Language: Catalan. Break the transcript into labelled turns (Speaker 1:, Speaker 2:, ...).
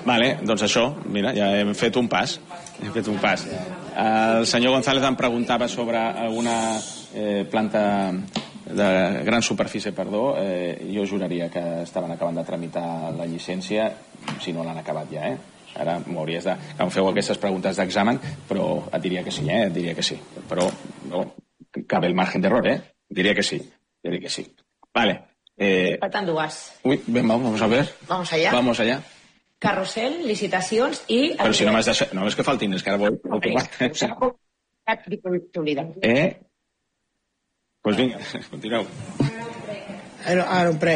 Speaker 1: Vale, doncs això, mira, ja hem fet un pas. El senyor González em preguntava sobre alguna planta de gran superfície, jo juraria que estaven acabant de tramitar la llicència, si no l'han acabat ja, Ara m'ho hauries de... Em feu aquestes preguntes d'examen, però et diria que sí, et diria que sí. Però cabe el margen d'error, Diria que sí. Vale.
Speaker 2: Faltan dues.
Speaker 1: Uy, vamos a ver.
Speaker 2: Vamos allá.
Speaker 1: Vamos allá.
Speaker 2: Carrusel, licitacions i...
Speaker 1: Però si no m'has de... No, és que faltin, és que ara vull... Pues vinga, continueu.
Speaker 3: Ara un prec.